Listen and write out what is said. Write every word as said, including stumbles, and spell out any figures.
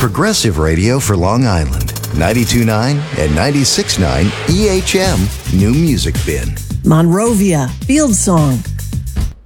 Progressive Radio for Long Island. ninety-two point nine and ninety-six point nine E H M New Music Bin. Monrovia, Field Song.